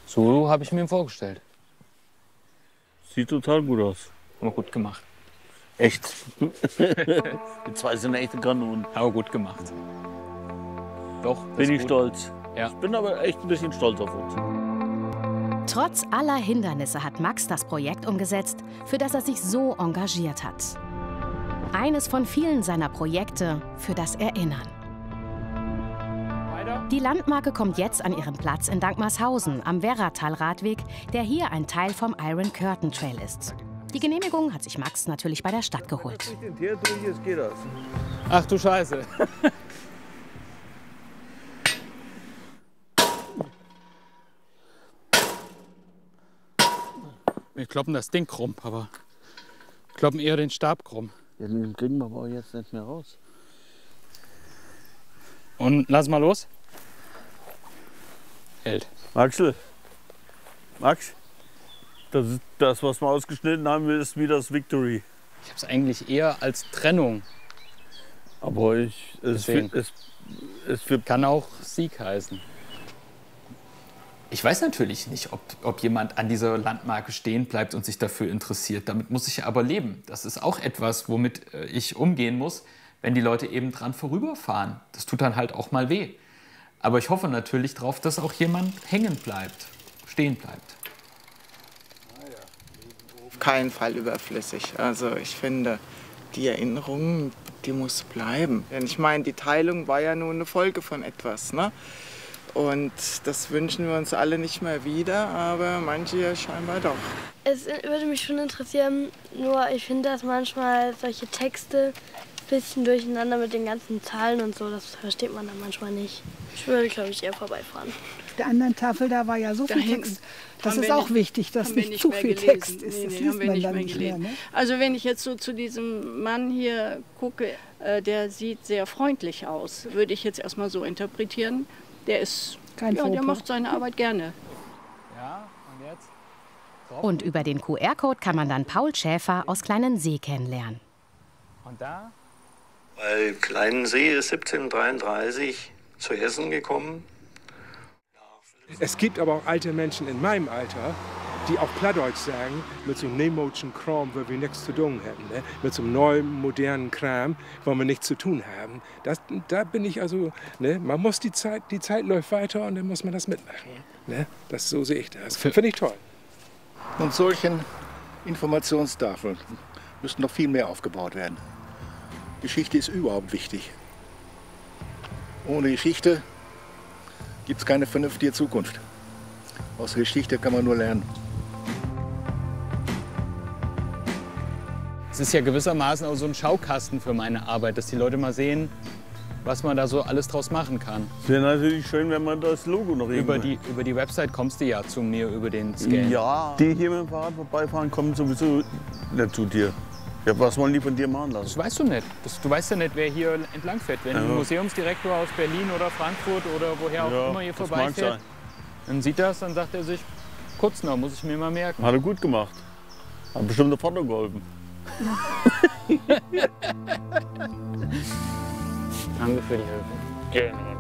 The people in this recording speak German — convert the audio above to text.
So habe ich mir ihn vorgestellt. Sieht total gut aus. Aber gut gemacht. Echt. Die zwei sind echte Kanonen. Aber gut gemacht. Doch, das Bin ist ich gut. stolz. Ja. Ich bin aber echt ein bisschen stolz auf uns. Trotz aller Hindernisse hat Max das Projekt umgesetzt, für das er sich so engagiert hat. Eines von vielen seiner Projekte für das Erinnern. Die Landmarke kommt jetzt an ihren Platz in Dankmarshausen am Werratal-Radweg, der hier ein Teil vom Iron Curtain Trail ist. Die Genehmigung hat sich Max natürlich bei der Stadt geholt. Jetzt geht das. Ach du Scheiße. Wir kloppen das Ding krumm, aber kloppen eher den Stab krumm. Ja, den kriegen wir aber jetzt nicht mehr raus. Und lass mal los. Hält. Axel, Max, das, was wir ausgeschnitten haben, ist wie das Victory. Ich habe es eigentlich eher als Trennung. Aber es Kann auch Sieg heißen. Ich weiß natürlich nicht, ob jemand an dieser Landmarke stehen bleibt und sich dafür interessiert. Damit muss ich aber leben. Das ist auch etwas, womit ich umgehen muss, wenn die Leute eben dran vorüberfahren. Das tut dann halt auch mal weh. Aber ich hoffe natürlich darauf, dass auch jemand hängen bleibt, stehen bleibt. Auf keinen Fall überflüssig. Also ich finde, die Erinnerung, die muss bleiben. Denn ich meine, die Teilung war ja nur eine Folge von etwas, ne? Und das wünschen wir uns alle nicht mehr wieder, aber manche ja scheinbar doch. Es würde mich schon interessieren, nur ich finde, dass manchmal solche Texte ein bisschen durcheinander mit den ganzen Zahlen und so, das versteht man dann manchmal nicht. Ich würde, glaube ich, eher vorbeifahren. Auf der anderen Tafel, da war ja so viel Text. Das ist auch wichtig, dass nicht zu viel gelesen. Text ist. Das Nee, liest haben wir man nicht dann mehr nicht mehr. gelesen. Ne? Also wenn ich jetzt so zu diesem Mann hier gucke, der sieht sehr freundlich aus, würde ich jetzt erstmal so interpretieren. Der ist, der macht seine Arbeit gerne. Ja, und jetzt? Und über den QR-Code kann man dann Paul Schäfer aus Kleinensee kennenlernen. Und da? Bei Kleinensee ist 1733 zu Hessen gekommen. Es gibt aber auch alte Menschen in meinem Alter, die auch Plattdeutsch sagen, mit so einem neumodischen Kram, wo wir nichts zu tun hätten. Ne? Mit so einem neuen, modernen Kram, wo wir nichts zu tun haben. Da bin ich also, ne? Man muss die Zeit läuft weiter und dann muss man das mitmachen. Ne? So sehe ich das. Finde ich toll. Und solchen Informationstafeln müssten noch viel mehr aufgebaut werden. Geschichte ist überhaupt wichtig. Ohne Geschichte gibt es keine vernünftige Zukunft. Aus Geschichte kann man nur lernen. Es ist ja gewissermaßen auch so ein Schaukasten für meine Arbeit, dass die Leute mal sehen, was man da so alles draus machen kann. Es wäre natürlich schön, wenn man das Logo noch Über die Website kommst du ja zu mir über den Scan. Ja, die hier mit dem Fahrrad vorbeifahren, kommen sowieso nicht zu dir. Ja, was wollen die von dir machen lassen? Das weißt du nicht. Du weißt ja nicht, wer hier entlang fährt. Wenn ein Museumsdirektor aus Berlin oder Frankfurt oder woher auch immer hier vorbeifährt, dann sieht das, dann sagt er sich, kurz noch, muss ich mir mal merken. Hat er gut gemacht. Hat bestimmt ein Foto geholfen. Danke für die Hilfe. Gerne.